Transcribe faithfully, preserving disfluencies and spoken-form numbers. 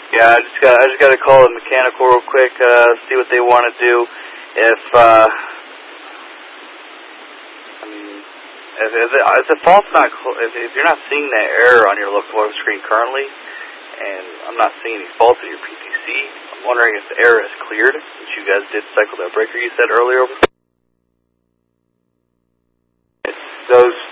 Yeah, I just got I just got to call the mechanical real quick, uh, see what they want to do. If uh, I mean, if if, it, if the fault's not cl- if, if you're not seeing that error on your locomotive screen currently, and I'm not seeing any faults in your P T C, I'm wondering if the error is cleared since you guys did cycle that breaker you said earlier. Those